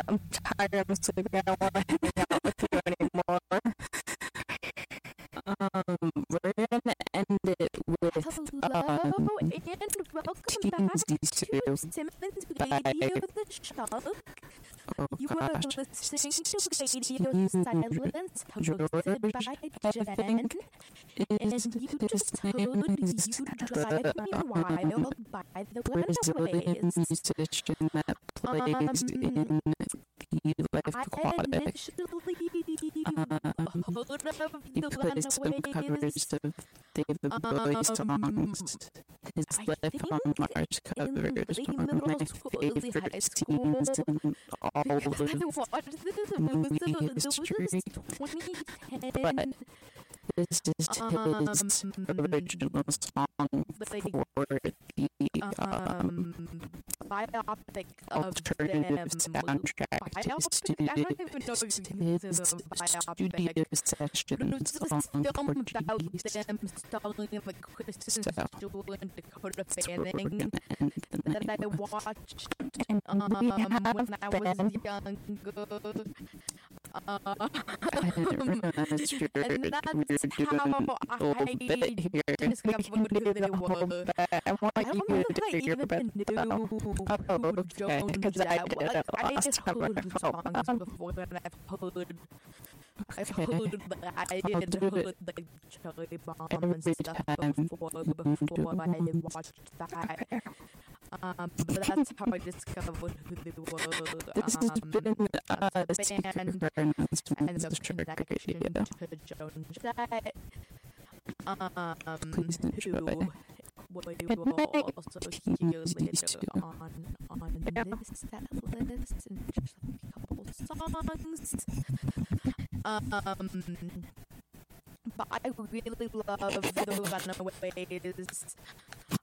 I'm tired. I'm sleepy. I don't want to hang out with you anymore. We're gonna end it with Hello and welcome back Teensy to Sue Simmons by Radio the Show. You are gosh, listening to Radio Silence, hosted by Jen, and you just heard You Drive Me Wild by the Brazilian Runaways. musician that plays in the Life I Aquatic. initially heard of He the plays some covers Runaways. of David Bowie songs. His I Life think on Mars in covers late one of my middle school, early high favorite school, scenes in all I of watched this movie history. 2010 This is his original song for the biopic of alternative them. soundtrack to Biopic? I don't even know if his it's a studio biopic. session But it's this song film about Portuguese. them starring in like Kristen So, Stewart and Dakota So we're Fanning gonna end the that night I with. watched And we have when I was been younger. I didn't realize And we were that's doing how a little bit here. discovered who they were. I want I you don't know to if I hear even about knew oh, who okay, Jones because I Jett did was. it I last just time. heard songs before, and I've heard the I had heard the cherry bomb and Every stuff time before I watched that. But that's how I discovered who they were. This has been As a a secret band for and announcements the of Shark connection Radio. to Joan Jett, Please enjoy. who we will also hear later on this set list and just a couple songs. But I really love the Runaways.